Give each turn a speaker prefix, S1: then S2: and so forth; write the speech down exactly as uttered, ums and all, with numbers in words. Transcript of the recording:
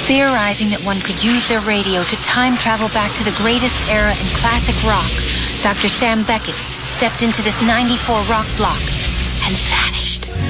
S1: Theorizing that one could use their radio to time travel back to the greatest era in classic rock, Doctor Sam Beckett stepped into this ninety-four rock block and vanished.